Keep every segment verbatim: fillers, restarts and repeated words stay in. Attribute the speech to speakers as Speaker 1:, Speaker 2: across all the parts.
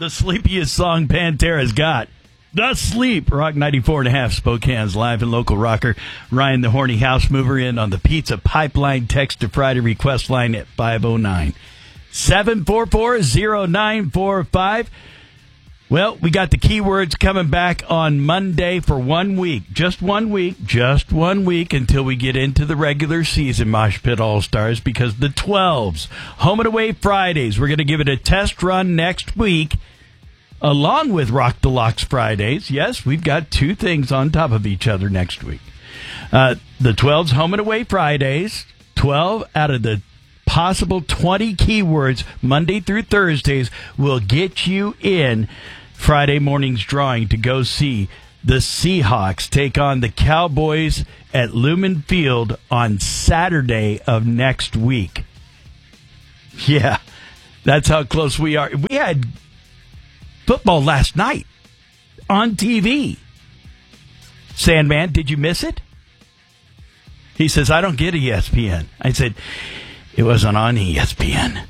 Speaker 1: The sleepiest song Pantera's got. The Sleep. Rock ninety-four and a half, Spokane's live and local rocker. Ryan the Horny House Mover in on the Pizza Pipeline. Text to Friday request line at five oh nine, seven four four, oh nine four five. Well, we got the keywords coming back on Monday for one week. Just one week. Just one week until we get into the regular season, Mosh Pit All-Stars, because the twelves, Home and Away Fridays, we're going to give it a test run next week, along with Rock the Locks Fridays. Yes, we've got two things on top of each other next week. Uh, the twelves, Home and Away Fridays, twelve out of the possible twenty keywords Monday through Thursdays will get you in Friday morning's drawing to go see the Seahawks take on the Cowboys at Lumen Field on Saturday of next week. Yeah, that's how close we are. We had football last night on T V. Sandman, did you miss it? He says, I don't get E S P N. I said, it wasn't on E S P N.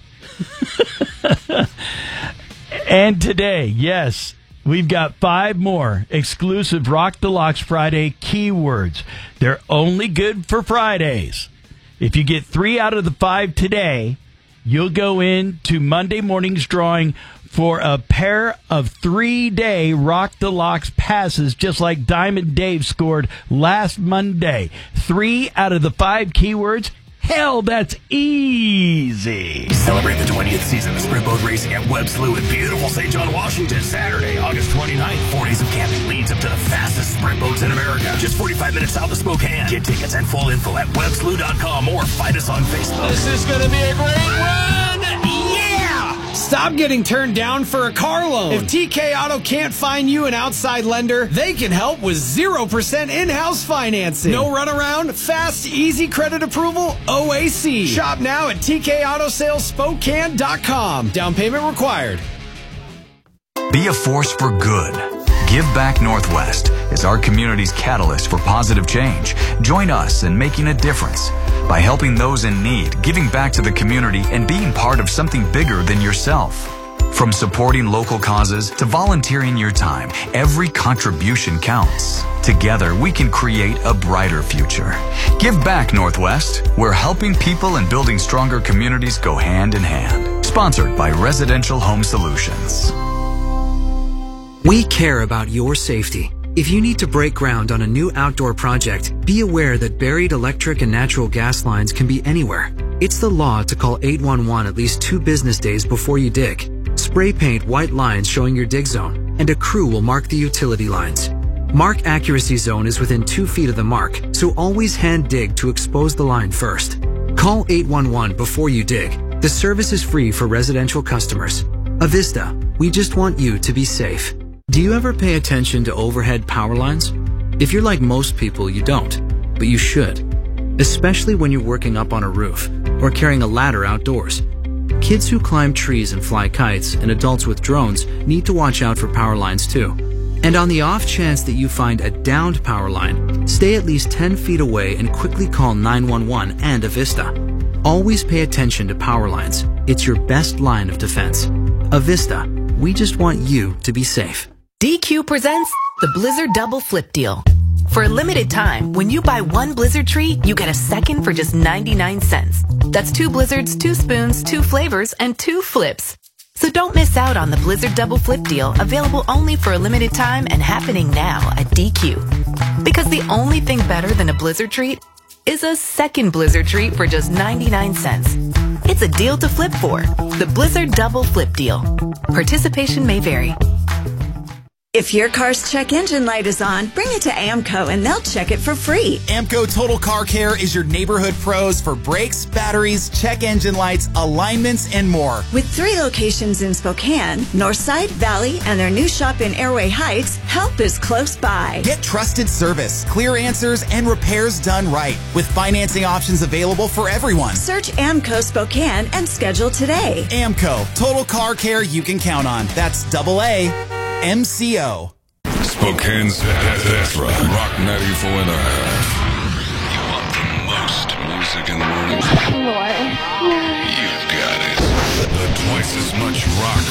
Speaker 1: And today, yes, we've got five more exclusive Rock the Locks Friday keywords. They're only good for Fridays. If you get three out of the five today, you'll go into Monday morning's drawing for a pair of three-day Rock the Locks passes, just like Diamond Dave scored last Monday. Three out of the five keywords. Hell, that's easy.
Speaker 2: Celebrate the twentieth season of sprint boat racing at Webb Slough in beautiful Saint John, Washington. Saturday, August twenty-ninth. Four days of camping leads up to the fastest sprint boats in America. Just forty-five minutes south of Spokane. Get tickets and full info at web slough dot com or find us on Facebook.
Speaker 3: This is going to be a great run! Yeah! Stop getting turned down for a car loan. If T K Auto can't find you an outside lender, they can help with zero percent in-house financing. No runaround, fast, easy credit approval, O A C. Shop now at T K Auto Sales Spokane dot com. Down payment required.
Speaker 4: Be a force for good. Give Back Northwest is our community's catalyst for positive change. Join us in making a difference by helping those in need, giving back to the community, and being part of something bigger than yourself. From supporting local causes to volunteering your time, every contribution counts. Together, we can create a brighter future. Give Back Northwest, where helping people and building stronger communities go hand in hand. Sponsored by Residential Home Solutions.
Speaker 5: We care about your safety. If you need to break ground on a new outdoor project, be aware that buried electric and natural gas lines can be anywhere. It's the law to call eight one one at least two business days before you dig. Spray paint white lines showing your dig zone, and a crew will mark the utility lines. Mark accuracy zone is within two feet of the mark, so always hand dig to expose the line first. Call eight one one before you dig. The service is free for residential customers. Avista, we just want you to be safe. Do you ever pay attention to overhead power lines? If you're like most people, you don't, but you should. Especially when you're working up on a roof or carrying a ladder outdoors. Kids who climb trees and fly kites and adults with drones need to watch out for power lines too. And on the off chance that you find a downed power line, stay at least ten feet away and quickly call nine one one and Avista. Always pay attention to power lines. It's your best line of defense. Avista, we just want you to be safe.
Speaker 6: D Q presents the Blizzard Double Flip Deal. For a limited time, when you buy one Blizzard treat, you get a second for just ninety-nine cents. That's two Blizzards, two spoons, two flavors, and two flips. So don't miss out on the Blizzard Double Flip Deal, available only for a limited time and happening now at D Q. Because the only thing better than a Blizzard treat is a second Blizzard treat for just ninety-nine cents. It's a deal to flip for. The Blizzard Double Flip Deal. Participation may vary.
Speaker 7: If your car's check engine light is on, bring it to AAMCO and they'll check it for free.
Speaker 8: AAMCO Total Car Care is your neighborhood pros for brakes, batteries, check engine lights, alignments, and more.
Speaker 7: With three locations in Spokane, Northside, Valley, and their new shop in Airway Heights, help is close by.
Speaker 8: Get trusted service, clear answers, and repairs done right, with financing options available for everyone.
Speaker 7: Search AAMCO Spokane and schedule today.
Speaker 8: AAMCO Total Car Care you can count on. That's double A M C O.
Speaker 9: Spokane's Ezra, Rock ninety-four and a half. You want the most music in the morning?
Speaker 10: More.
Speaker 9: You've got it. The twice as much rock